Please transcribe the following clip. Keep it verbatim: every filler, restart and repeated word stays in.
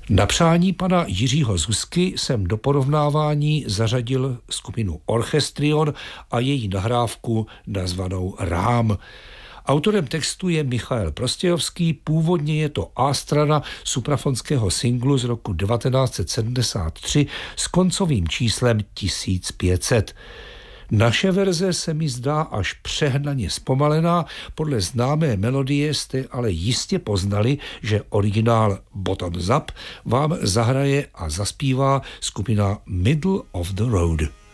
Na přání pana Jiřího Zuzky jsem do porovnávání zařadil skupinu Orchestrion a její nahrávku nazvanou Rám. Autorem textu je Michael Prostějovský, původně je to A-strana suprafonského singlu z roku devatenáct set sedmdesát tři s koncovým číslem tisíc pět set. Naše verze se mi zdá až přehnaně zpomalená, podle známé melodie jste ale jistě poznali, že originál Bottoms Up vám zahraje a zaspívá skupina Middle of the Road.